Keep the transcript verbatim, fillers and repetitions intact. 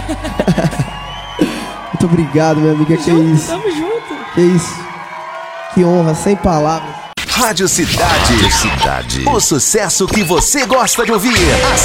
Muito obrigado, minha amiga. Que junto, isso? Tamo junto. Que isso? Que honra, sem palavras. Rádio Cidade. Cidade. O sucesso que você gosta de ouvir.